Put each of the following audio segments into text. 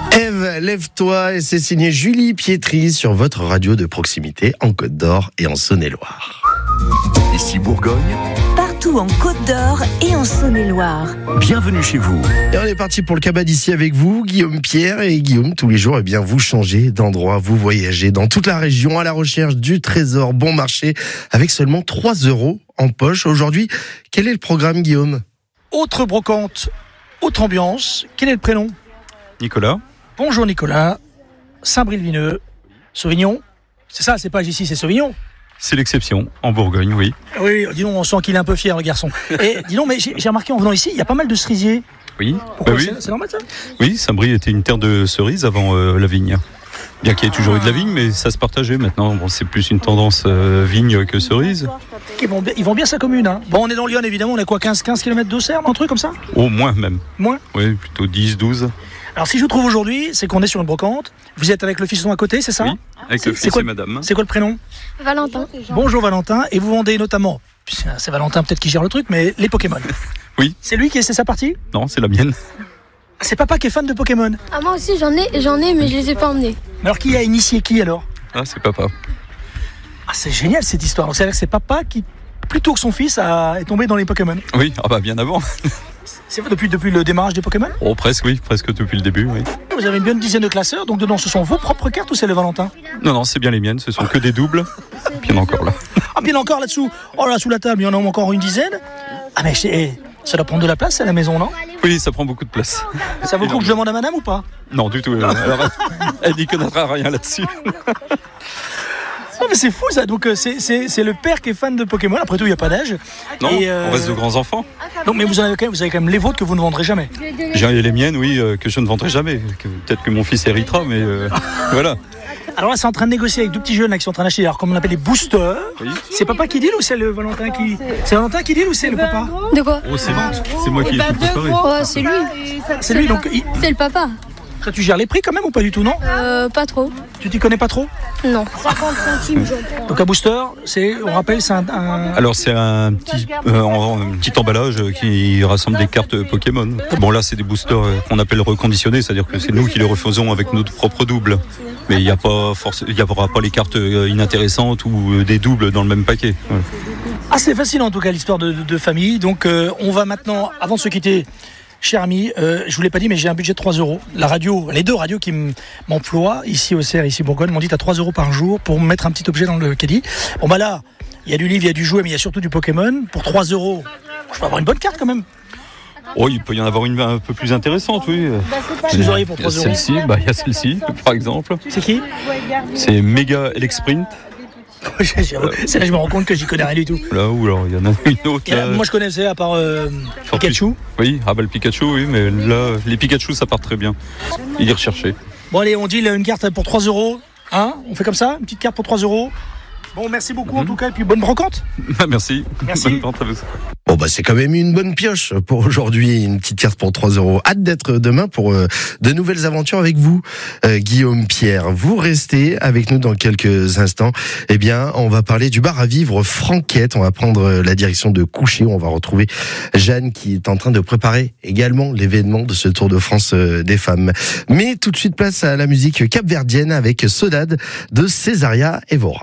Ève, lève-toi, et c'est signé Julie Pietri sur votre radio de proximité en Côte d'Or et en Saône-et-Loire. Ici Bourgogne, partout en Côte d'Or et en Saône-et-Loire. bienvenue chez vous. Et on est parti pour le cabas d'ici avec vous, Guillaume Pierre. Et Guillaume, tous les jours, vous changez d'endroit, vous voyagez dans toute la région à la recherche du trésor bon marché avec seulement 3 € en poche. Aujourd'hui, quel est le programme, Guillaume ? Autre brocante, autre ambiance. Quel est le prénom ? Nicolas. Bonjour Nicolas. Saint-Bril-Vineux. Sauvignon. C'est ça, c'est pas ici, c'est Sauvignon. C'est l'exception, en Bourgogne, oui. Oui, dis donc, on sent qu'il est un peu fier, le garçon. Et dis donc, mais j'ai remarqué en venant ici, il y a pas mal de cerisiers. Oui, Pourquoi oui. C'est normal ça ? Oui, Saint-Brie était une terre de cerises avant la vigne. Bien qu'il y ait toujours eu de la vigne, mais ça se partageait maintenant. Bon, c'est plus une tendance vigne que cerise. Ils vont bien sa commune. Hein. Bon, on est dans Lyon, évidemment, on a quoi, 15 km d'Auxerre, un truc comme ça ? Au moins même. Moins ? Oui, plutôt 10, 12. Alors, si je vous trouve aujourd'hui, c'est qu'on est sur une brocante. Vous êtes avec le fiston à côté, c'est ça ? Oui, avec le fils et madame. C'est quoi le prénom ? Valentin. Bonjour Valentin, et vous vendez notamment, c'est Valentin peut-être qui gère le truc, mais les Pokémon. Oui. C'est lui c'est sa partie ? Non, c'est la mienne. C'est papa qui est fan de Pokémon. Ah, moi aussi j'en ai, mais je les ai pas emmenés. Alors qui a initié qui alors ? Ah, c'est papa. Ah, c'est génial cette histoire. Donc, c'est-à-dire que c'est papa qui, plutôt que son fils, est tombé dans les Pokémon. Oui, ah bah bien avant. C'est vrai, depuis le démarrage des Pokémon ? Oh, presque, oui, presque depuis le début, oui. Vous avez une bonne dizaine de classeurs, donc dedans ce sont vos propres cartes ou c'est le Valentin ? Non, c'est bien les miennes, ce sont que des doubles. Puis il y en a encore là. Ah, puis il y en a encore là-dessous. Oh là, sous la table, il y en a encore une dizaine. Ah, mais ça doit prendre de la place à la maison, non ? Oui, ça prend beaucoup de place. Ça vaut le coup que je demande à madame ou pas ? Non, du tout. Alors, elle n'y connaîtra rien là-dessus. Ah, mais c'est fou ça, donc c'est le père qui est fan de Pokémon, après tout il n'y a pas d'âge. Non, on reste de grands enfants. Donc, mais vous avez quand même les vôtres que vous ne vendrez jamais. J'ai les miennes, oui, que je ne vendrai jamais. Peut-être que mon fils héritera, mais voilà. Alors là c'est en train de négocier avec deux petits jeunes là, qui sont en train d'acheter, alors comme on appelle les boosters. Oui. C'est papa qui deal ou c'est le Valentin qui... C'est Valentin qui deal ou c'est le papa ? De quoi ? Oh, c'est moi qui ai tout préparé. Oh, c'est lui. C'est lui, donc C'est le papa. toi, tu gères les prix quand même ou pas du tout, non ? Pas trop. Tu t'y connais pas trop ? Non. 50 centimes, j'en prends. Donc un booster, on rappelle, c'est un... Alors c'est un petit emballage qui rassemble des cartes Pokémon. Bon là c'est des boosters qu'on appelle reconditionnés, c'est-à-dire que c'est nous qui les refaisons avec notre propre double. Mais il n'y aura pas les cartes inintéressantes ou des doubles dans le même paquet. Ouais. Ah, c'est facile en tout cas l'histoire de famille. Donc on va maintenant, avant de se quitter, cher ami, je vous l'ai pas dit, mais j'ai un budget de 3 €. La radio, les deux radios qui m'emploient, ici au CER, ici Bourgogne, m'ont dit à 3 € par jour pour mettre un petit objet dans le caddie. Bon bah là, il y a du livre, il y a du jouet, mais il y a surtout du Pokémon. Pour 3 €, je peux avoir une bonne carte quand même. Oh, il peut y en avoir une un peu plus intéressante, oui. Vous auriez pour 3 €. Celle-ci, il y a celle-ci, par exemple. C'est qui ? C'est Mega Elexprint. C'est là je me rends compte que j'y connais rien du tout. Là où alors il y en a une autre. Là. Moi je connaissais à part Pikachu. Oui, le Pikachu, oui, mais là, les Pikachu ça part très bien. Il est recherché. Bon allez, on dit une carte pour 3 €. Hein ? On fait comme ça ? Une petite carte pour 3 €. Bon, merci beaucoup en tout cas, et puis bonne brocante. Merci. Merci. Bonne vente à vous. Bon c'est quand même une bonne pioche pour aujourd'hui, une petite carte pour 3 €. Hâte d'être demain pour de nouvelles aventures avec vous, Guillaume Pierre. Vous restez avec nous dans quelques instants. Eh bien, on va parler du bar à vivre Franquette. On va prendre la direction de Coucher. On va retrouver Jeanne qui est en train de préparer également l'événement de ce Tour de France des femmes. Mais tout de suite, place à la musique capverdienne avec Sodade de Césaria Evora.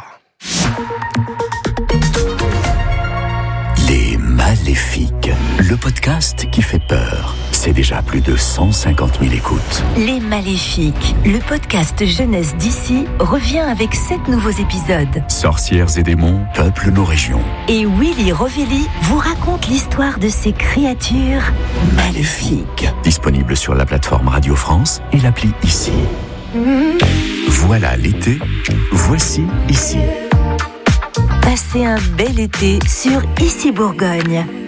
Les Maléfiques, le podcast qui fait peur. C'est déjà plus de 150 000 écoutes. Les Maléfiques, le podcast jeunesse d'ici, revient avec 7 nouveaux épisodes. Sorcières et démons peuplent nos régions. Et Willy Rovelli vous raconte l'histoire de ces créatures Maléfiques. Disponible sur la plateforme Radio France et l'appli Ici. Voilà l'été, voici Ici. Passez un bel été sur Ici Bourgogne.